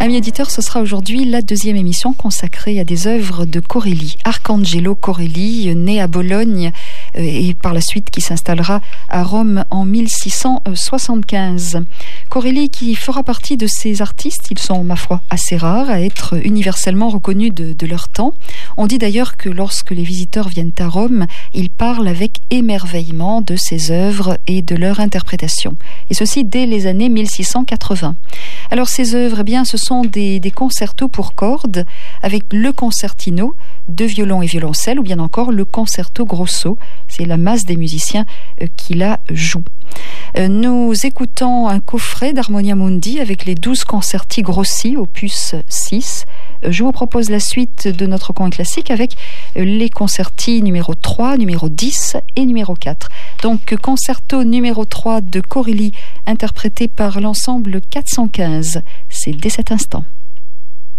Amis éditeurs, ce sera aujourd'hui la deuxième émission consacrée à des œuvres de Corelli. Arcangelo Corelli, né à Bologne et par la suite qui s'installera à Rome en 1675. Corelli qui fera partie de ces artistes, ils sont ma foi assez rares à être universellement reconnus de leur temps. On dit d'ailleurs que lorsque les visiteurs viennent à Rome, ils parlent avec émerveillement de ces œuvres et de leur interprétation. Et ceci dès les années 1680. Alors ces œuvres, eh bien, ce sont des concertos pour cordes avec le concertino, deux violons et violoncelle, ou bien encore le concerto grosso, c'est la masse des musiciens qui la joue. Nous écoutons un coffret d'Harmonia Mundi avec les 12 concerti grossi, opus 6. Je vous propose la suite de notre coin classique avec les concerti numéro 3, numéro 10 et numéro 4. Donc concerto numéro 3 de Corelli, interprété par l'ensemble 415. C'est dès cet instant.